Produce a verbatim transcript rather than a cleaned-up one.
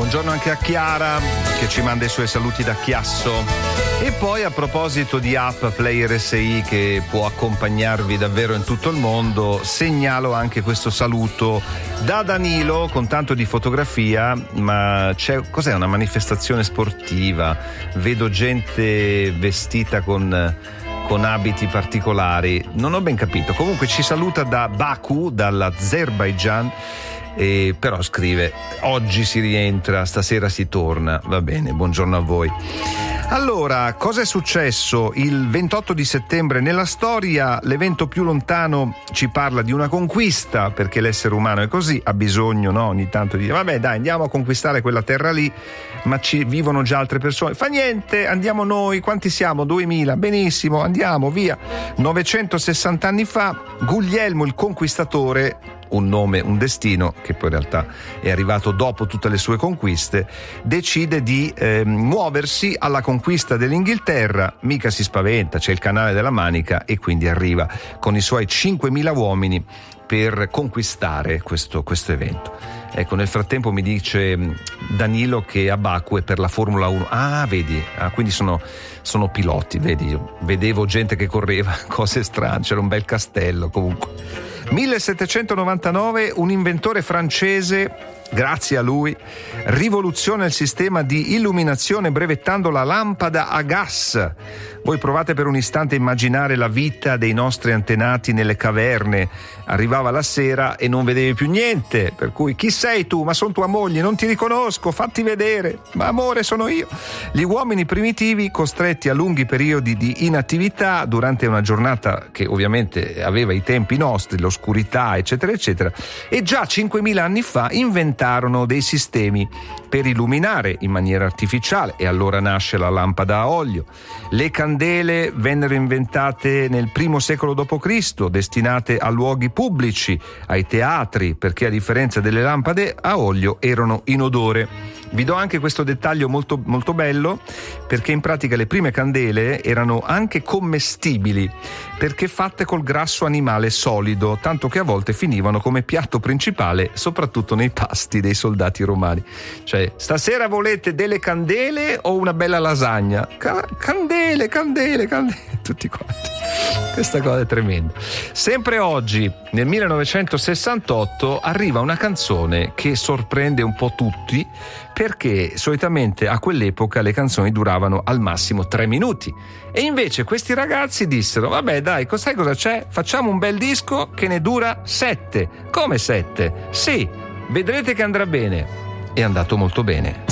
buongiorno anche a Chiara che ci manda i suoi saluti da Chiasso. E poi a proposito di app Player S I che può accompagnarvi davvero in tutto il mondo, segnalo anche questo saluto da Danilo con tanto di fotografia, ma c'è, cos'è, una manifestazione sportiva, vedo gente vestita con con abiti particolari, non ho ben capito. Comunque ci saluta da Baku, dall'Azerbaigian, e però scrive: oggi si rientra, stasera si torna. Va bene, buongiorno a voi. Allora, cosa è successo il ventotto di settembre nella storia? L'evento più lontano ci parla di una conquista, perché l'essere umano è così, ha bisogno, no, ogni tanto di dire vabbè dai, andiamo a conquistare quella terra lì, ma ci vivono già altre persone, fa niente, andiamo noi, quanti siamo? duemila, benissimo, andiamo, via. novecentosessanta anni fa Guglielmo il Conquistatore, un nome, un destino che poi in realtà è arrivato dopo tutte le sue conquiste, decide di eh, muoversi alla conquista dell'Inghilterra, mica si spaventa, c'è il canale della Manica, e quindi arriva con i suoi cinquemila uomini per conquistare questo, questo evento. Ecco, nel frattempo mi dice Danilo che a Baku è per la Formula uno. Ah, vedi, ah, quindi sono, sono piloti, vedi, io vedevo gente che correva, cose strane, c'era un bel castello. Comunque millesettecentonovantanove, un inventore francese, grazie a lui, rivoluziona il sistema di illuminazione brevettando la lampada a gas. Voi provate per un istante a immaginare la vita dei nostri antenati nelle caverne. Arrivava la sera e non vedevi più niente, per cui chi sei tu? Ma sono tua moglie, non ti riconosco, fatti vedere. Ma amore, sono io. Gli uomini primitivi, costretti a lunghi periodi di inattività durante una giornata che ovviamente aveva i tempi nostri, l'oscurità, eccetera eccetera, e già cinquemila anni fa inventarono dei sistemi per illuminare in maniera artificiale, e allora nasce la lampada a olio. Le candele vennero inventate nel primo secolo dopo Cristo, destinate a luoghi pubblici, ai teatri, perché a differenza delle lampade a olio erano inodore. Vi do anche questo dettaglio molto, molto bello, perché in pratica le prime candele erano anche commestibili, perché fatte col grasso animale solido, tanto che a volte finivano come piatto principale, soprattutto nei pasti dei soldati romani. Cioè, stasera volete delle candele o una bella lasagna? Ca- candele, candele, candele, tutti quanti. Questa cosa è tremenda. Sempre oggi, nel millenovecentosessantotto, arriva una canzone che sorprende un po' tutti, perché solitamente a quell'epoca le canzoni duravano al massimo tre minuti, e invece questi ragazzi dissero vabbè dai, sai cosa c'è? Facciamo un bel disco che ne dura sette. Come sette? Sì, vedrete che andrà bene. È andato molto bene.